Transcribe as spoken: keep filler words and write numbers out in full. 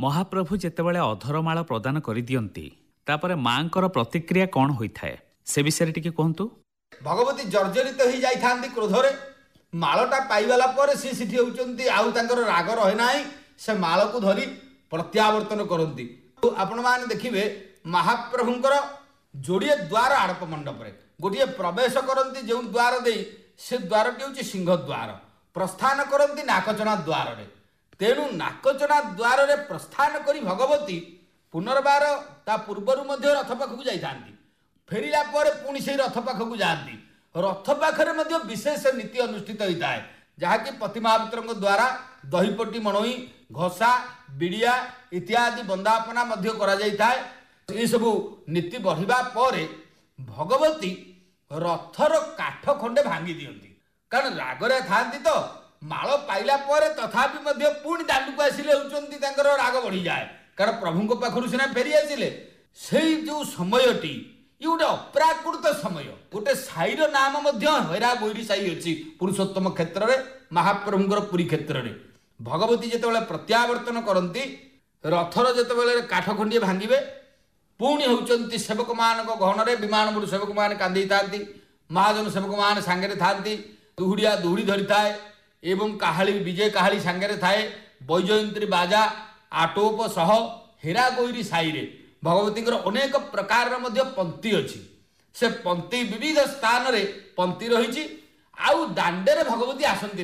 ମହାପ୍ରଭୁ ଯେତେବେଳେ ଅଧରମାଳ ପ୍ରଦାନ କରିଦିଅନ୍ତି ତାପରେ ମାଙ୍କର ପ୍ରତିକ୍ରିୟା କ'ଣ ହୋଇଥାଏ ସେ ବିଷୟରେ ଟିକେ କୁହନ୍ତୁ। ଭଗବତୀ ଜର୍ଜରିତ ହେଇ ଯାଇଥାନ୍ତି କ୍ରୋଧରେ। ମାଳଟା ପାଇଗଲା ପରେ ସେ ସେଠି ହେଉଛନ୍ତି ଆଉ ତାଙ୍କର ରାଗ ରହେ ନାହିଁ, ସେ ମାଳକୁ ଧରି ପ୍ରତ୍ୟାବର୍ତ୍ତନ କରନ୍ତି। ଆପଣମାନେ ଦେଖିବେ ମହାପ୍ରଭୁଙ୍କର ଯୋଡ଼ିଏ ଦ୍ୱାର ଆଡ଼ପ ମଣ୍ଡପରେ ଗୋଟିଏ ପ୍ରବେଶ କରନ୍ତି ଯେଉଁ ଦ୍ୱାର ଦେଇ, ସେ ଦ୍ୱାରଟି ହେଉଛି ସିଂହ ଦ୍ୱାର। ପ୍ରସ୍ଥାନ କରନ୍ତି ନାକଚଣା ଦ୍ୱାରରେ। ତେଣୁ ନାକଚଣା ଦ୍ୱାରରେ ପ୍ରସ୍ଥାନ କରି ଭଗବତୀ ପୁନର୍ବାର ତା ପୂର୍ବରୁ ମଧ୍ୟ ରଥ ପାଖକୁ ଯାଇଥାନ୍ତି। ଫେରିଲା ପରେ ପୁଣି ସେଇ ରଥ ପାଖକୁ ଯାଆନ୍ତି। ରଥ ପାଖରେ ମଧ୍ୟ ବିଶେଷ ନୀତି ଅନୁଷ୍ଠିତ ହୋଇଥାଏ, ଯାହାକି ପତି ମହାପାତ୍ରଙ୍କ ଦ୍ୱାରା ଦହିପଟି ମଣୋଇ ଘଷା ବିଡ଼ିଆ ଇତ୍ୟାଦି ବନ୍ଦାପନା ମଧ୍ୟ କରାଯାଇଥାଏ। ଏସବୁ ନୀତି ବଢ଼ିବା ପରେ ଭଗବତୀ ରଥର କାଠ ଖଣ୍ଡେ ଭାଙ୍ଗି ଦିଅନ୍ତି। କାରଣ ରାଗରେ ଥାଆନ୍ତି ତ, ମାଳ ପାଇଲା ପରେ ତଥାପି ମଧ୍ୟ ପୁଣି ଦାଣ୍ଡକୁ ଆସିଲେ ହେଉଛନ୍ତି ତାଙ୍କର ରାଗ ବଢ଼ିଯାଏ। କାରଣ ପ୍ରଭୁଙ୍କ ପାଖରୁ ସିନା ଫେରି ଆସିଲେ। ସେଇ ଯେଉଁ ସମୟଟି ଇଏ ଗୋଟେ ଅପ୍ରାକୃତ ସମୟ। ଗୋଟେ ସାହିର ନାମ ମଧ୍ୟ ହେରା ବୋଇରି ସାହି ଅଛି ପୁରୁଷୋତ୍ତମ କ୍ଷେତ୍ରରେ, ମହାପ୍ରଭୁଙ୍କର ପୁରୀ କ୍ଷେତ୍ରରେ। ଭଗବତୀ ଯେତେବେଳେ ପ୍ରତ୍ୟାବର୍ତ୍ତନ କରନ୍ତି, ରଥର ଯେତେବେଳେ କାଠ ଖଣ୍ଡିଏ ଭାଙ୍ଗିବେ, ପୁଣି ହେଉଛନ୍ତି ସେବକମାନଙ୍କ ଗହଣରେ ବିମାନ ବୁଡ଼ୁ ସେବକମାନେ କାନ୍ଦିଥାନ୍ତି। ମହାଜନ ସେବକମାନେ ସାଙ୍ଗରେ ଥାନ୍ତି। ଦୁହୁଡ଼ିଆ ଦୁହୁଡ଼ି ଧରିଥାଏ ଏବଂ କାହାଳି ବିଜେ କାହାଳି ସାଙ୍ଗରେ ଥାଏ। ବୈଜୟନ୍ତ୍ରୀ ବାଜା ଆଟୋପ ସହ ହେରା ଗୋଇରି ସାହିରେ ଭଗବତୀଙ୍କର ଅନେକ ପ୍ରକାରର ମଧ୍ୟ ପନ୍ତି ଅଛି। ସେ ପନ୍ତି ବିବିଧ ସ୍ଥାନରେ ପନ୍ତି ରହିଛି। ଆଉ ଦାଣ୍ଡରେ ଭଗବତୀ ଆସନ୍ତି।